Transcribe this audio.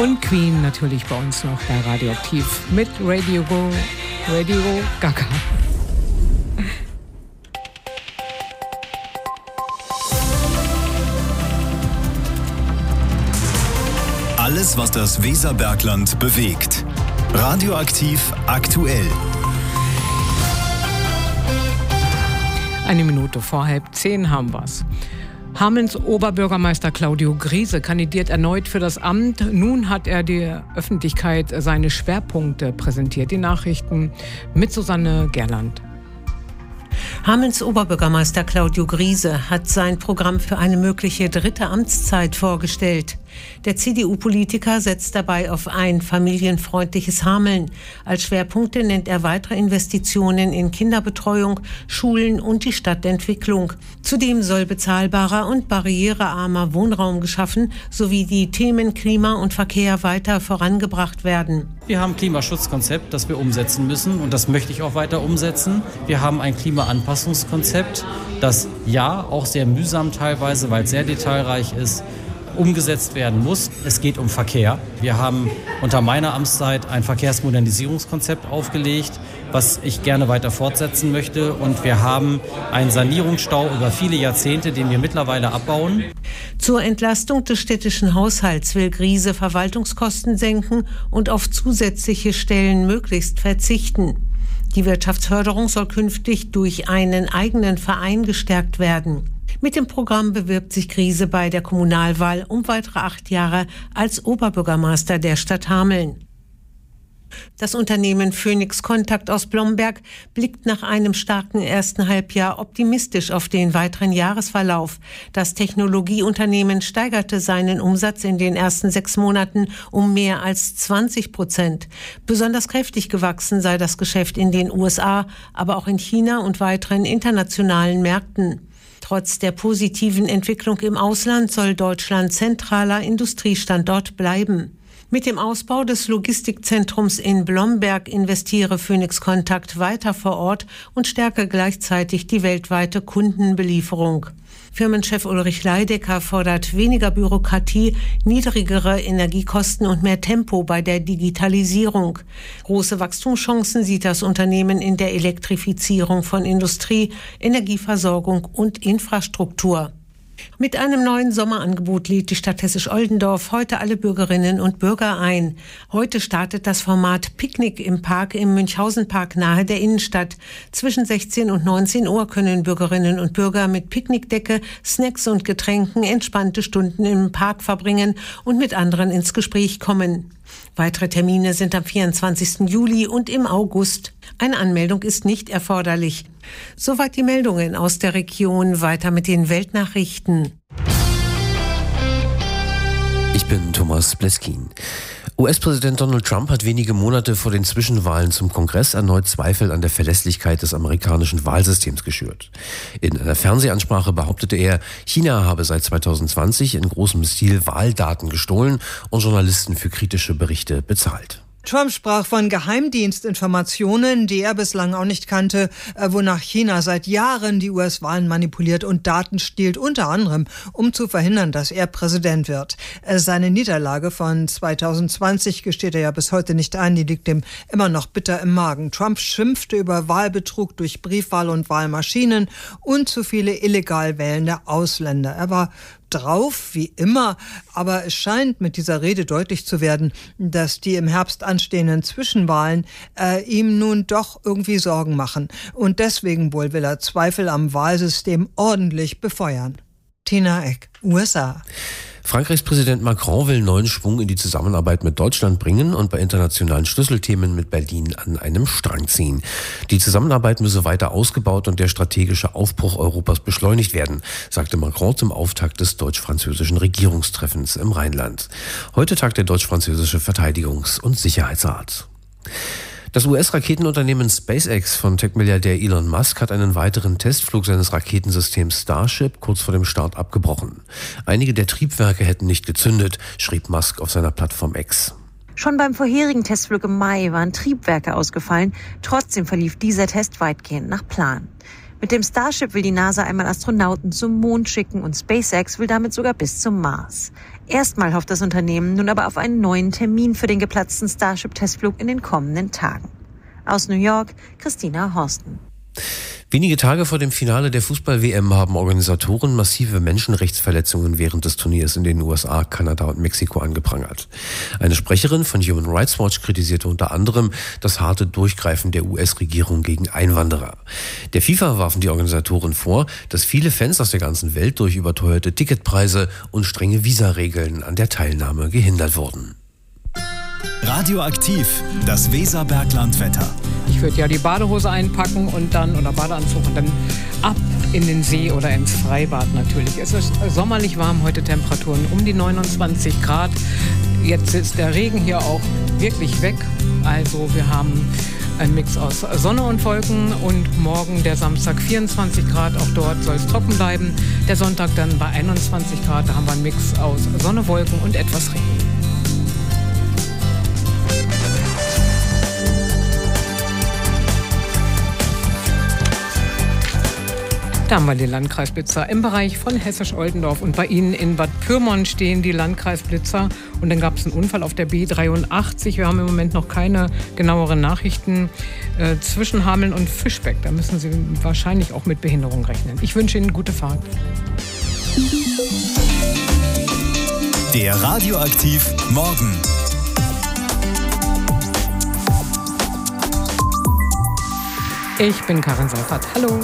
Und Queen natürlich bei uns noch bei Radioaktiv mit Radio Gaga. Alles, was das Weserbergland bewegt. Radioaktiv aktuell. 1 Minute vor 9:30 haben wir's. Hamelns Oberbürgermeister Claudio Griese kandidiert erneut für das Amt. Nun hat er der Öffentlichkeit seine Schwerpunkte präsentiert. Die Nachrichten mit Susanne Gerland. Hamelns Oberbürgermeister Claudio Griese hat sein Programm für eine mögliche 3. Amtszeit vorgestellt. Der CDU-Politiker setzt dabei auf ein familienfreundliches Hameln. Als Schwerpunkte nennt er weitere Investitionen in Kinderbetreuung, Schulen und die Stadtentwicklung. Zudem soll bezahlbarer und barrierearmer Wohnraum geschaffen sowie die Themen Klima und Verkehr weiter vorangebracht werden. Wir haben ein Klimaschutzkonzept, das wir umsetzen müssen und das möchte ich auch weiter umsetzen. Wir haben ein Klimaanpassungskonzept, das ja auch sehr mühsam teilweise, weil es sehr detailreich ist, umgesetzt werden muss. Es geht um Verkehr. Wir haben unter meiner Amtszeit ein Verkehrsmodernisierungskonzept aufgelegt, was ich gerne weiter fortsetzen möchte. Und wir haben einen Sanierungsstau über viele Jahrzehnte, den wir mittlerweile abbauen. Zur Entlastung des städtischen Haushalts will Griese Verwaltungskosten senken und auf zusätzliche Stellen möglichst verzichten. Die Wirtschaftsförderung soll künftig durch einen eigenen Verein gestärkt werden. Mit dem Programm bewirbt sich Griese bei der Kommunalwahl um weitere 8 Jahre als Oberbürgermeister der Stadt Hameln. Das Unternehmen Phoenix Contact aus Blomberg blickt nach einem starken ersten Halbjahr optimistisch auf den weiteren Jahresverlauf. Das Technologieunternehmen steigerte seinen Umsatz in den ersten 6 Monaten um mehr als 20%. Besonders kräftig gewachsen sei das Geschäft in den USA, aber auch in China und weiteren internationalen Märkten. Trotz der positiven Entwicklung im Ausland soll Deutschland zentraler Industriestandort bleiben. Mit dem Ausbau des Logistikzentrums in Blomberg investiere Phoenix Contact weiter vor Ort und stärke gleichzeitig die weltweite Kundenbelieferung. Firmenchef Ulrich Leidecker fordert weniger Bürokratie, niedrigere Energiekosten und mehr Tempo bei der Digitalisierung. Große Wachstumschancen sieht das Unternehmen in der Elektrifizierung von Industrie, Energieversorgung und Infrastruktur. Mit einem neuen Sommerangebot lädt die Stadt Hessisch-Oldendorf heute alle Bürgerinnen und Bürger ein. Heute startet das Format Picknick im Park im Münchhausen-Park nahe der Innenstadt. Zwischen 16 und 19 Uhr können Bürgerinnen und Bürger mit Picknickdecke, Snacks und Getränken entspannte Stunden im Park verbringen und mit anderen ins Gespräch kommen. Weitere Termine sind am 24. Juli und im August. Eine Anmeldung ist nicht erforderlich. Soweit die Meldungen aus der Region. Weiter mit den Weltnachrichten. Ich bin Thomas Bleskin. US-Präsident Donald Trump hat wenige Monate vor den Zwischenwahlen zum Kongress erneut Zweifel an der Verlässlichkeit des amerikanischen Wahlsystems geschürt. In einer Fernsehansprache behauptete er, China habe seit 2020 in großem Stil Wahldaten gestohlen und Journalisten für kritische Berichte bezahlt. Trump sprach von Geheimdienstinformationen, die er bislang auch nicht kannte, wonach China seit Jahren die US-Wahlen manipuliert und Daten stiehlt, unter anderem, um zu verhindern, dass er Präsident wird. Seine Niederlage von 2020 gesteht er ja bis heute nicht ein, die liegt ihm immer noch bitter im Magen. Trump schimpfte über Wahlbetrug durch Briefwahl und Wahlmaschinen und zu viele illegal wählende Ausländer. Er war drauf, wie immer, aber es scheint mit dieser Rede deutlich zu werden, dass die im Herbst anstehenden Zwischenwahlen ihm nun doch irgendwie Sorgen machen. Und deswegen wohl will er Zweifel am Wahlsystem ordentlich befeuern. Tina Eck, USA. Frankreichs Präsident Macron will neuen Schwung in die Zusammenarbeit mit Deutschland bringen und bei internationalen Schlüsselthemen mit Berlin an einem Strang ziehen. Die Zusammenarbeit müsse weiter ausgebaut und der strategische Aufbruch Europas beschleunigt werden, sagte Macron zum Auftakt des deutsch-französischen Regierungstreffens im Rheinland. Heute tagt der deutsch-französische Verteidigungs- und Sicherheitsrat. Das US-Raketenunternehmen SpaceX von Tech-Milliardär Elon Musk hat einen weiteren Testflug seines Raketensystems Starship kurz vor dem Start abgebrochen. Einige der Triebwerke hätten nicht gezündet, schrieb Musk auf seiner Plattform X. Schon beim vorherigen Testflug im Mai waren Triebwerke ausgefallen. Trotzdem verlief dieser Test weitgehend nach Plan. Mit dem Starship will die NASA einmal Astronauten zum Mond schicken und SpaceX will damit sogar bis zum Mars. Erstmal hofft das Unternehmen nun aber auf einen neuen Termin für den geplatzten Starship-Testflug in den kommenden Tagen. Aus New York, Christina Horsten. Wenige Tage vor dem Finale der Fußball-WM haben Organisatoren massive Menschenrechtsverletzungen während des Turniers in den USA, Kanada und Mexiko angeprangert. Eine Sprecherin von Human Rights Watch kritisierte unter anderem das harte Durchgreifen der US-Regierung gegen Einwanderer. Der FIFA warfen die Organisatoren vor, dass viele Fans aus der ganzen Welt durch überteuerte Ticketpreise und strenge Visaregeln an der Teilnahme gehindert wurden. Radioaktiv, das Weserberglandwetter. Ich würde ja die Badehose einpacken und dann, oder Badeanzug und dann ab in den See oder ins Freibad natürlich. Es ist sommerlich warm, heute Temperaturen um die 29 Grad. Jetzt ist der Regen hier auch wirklich weg. Also wir haben einen Mix aus Sonne und Wolken und morgen der Samstag 24 Grad, auch dort soll es trocken bleiben. Der Sonntag dann bei 21 Grad, da haben wir einen Mix aus Sonne, Wolken und etwas Regen. Da haben wir die Landkreisblitzer im Bereich von Hessisch-Oldendorf und bei Ihnen in Bad Pyrmont stehen die Landkreisblitzer und dann gab es einen Unfall auf der B83. Wir haben im Moment noch keine genaueren Nachrichten zwischen Hameln und Fischbeck. Da müssen Sie wahrscheinlich auch mit Behinderung rechnen. Ich wünsche Ihnen gute Fahrt. Der Radioaktiv Morgen. Ich bin Karin Seifert. Hallo.